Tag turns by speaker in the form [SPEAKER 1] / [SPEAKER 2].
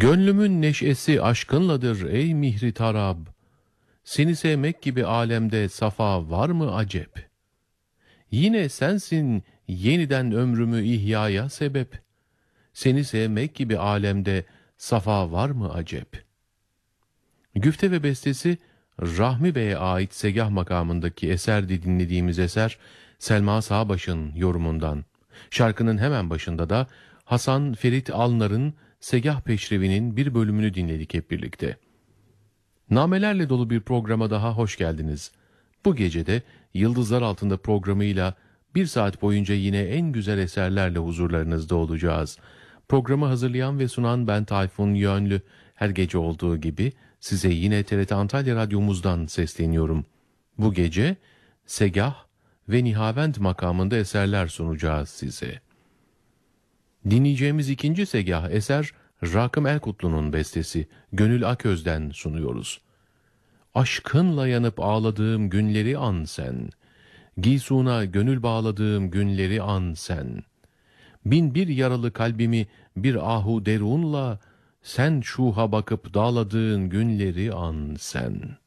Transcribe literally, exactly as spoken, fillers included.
[SPEAKER 1] Gönlümün neşesi aşkınladır ey mihri tarab. Seni sevmek gibi alemde safa var mı acep? Yine sensin yeniden ömrümü ihyaya sebep. Seni sevmek gibi alemde safa var mı acep? Güfte ve bestesi Rahmi Bey'e ait Segah makamındaki eserde dinlediğimiz eser Selma Sağbaş'ın yorumundan. Şarkının hemen başında da Hasan Ferit Alnar'ın Segah Peşrevi'nin bir bölümünü dinledik hep birlikte. Namelerle dolu bir programa daha hoş geldiniz. Bu gece de Yıldızlar Altında programıyla bir saat boyunca yine en güzel eserlerle huzurlarınızda olacağız. Programı hazırlayan ve sunan ben Tayfun Yönlü. Her gece olduğu gibi size yine T R T Antalya Radyomuzdan sesleniyorum. Bu gece Segah ve Nihavend makamında eserler sunacağız size. Dinleyeceğimiz ikinci segah eser Rakım Erkutlu'nun bestesi Gönül Aköz'den sunuyoruz. Aşkınla yanıp ağladığım günleri an sen, Giysuna gönül bağladığım günleri an sen. Bin bir yaralı kalbimi bir ahu derunla, sen şuha bakıp dağladığın günleri an sen.